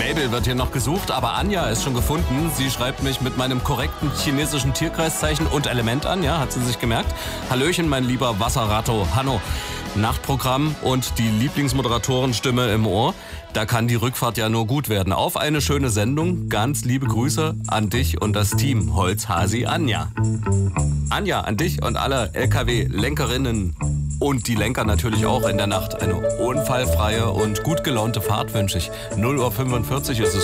Mabel wird hier noch gesucht, aber Anja ist schon gefunden. Sie schreibt mich mit meinem korrekten chinesischen Tierkreiszeichen und Element an, ja, hat sie sich gemerkt. Hallöchen, mein lieber Wasserratto Hanno. Nachtprogramm und die Lieblingsmoderatorenstimme im Ohr. Da kann die Rückfahrt ja nur gut werden. Auf eine schöne Sendung. Ganz liebe Grüße an dich und das Team Holzhasi Anja. Anja, an dich und alle LKW-Lenkerinnen und die Lenker natürlich auch in der Nacht. Eine unfallfreie und gut gelaunte Fahrt wünsche ich. 0:45 Uhr ist es.